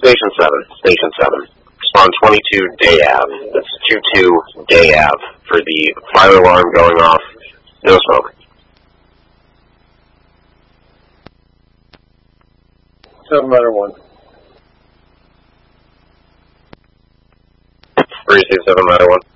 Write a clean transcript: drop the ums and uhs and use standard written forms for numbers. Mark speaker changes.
Speaker 1: Station 7. Station 7. Spawn 22 Day Ave. That's 22 Day Ave for the fire alarm going off. No smoke.
Speaker 2: 7 Ladder 1.
Speaker 1: 327 Ladder 1.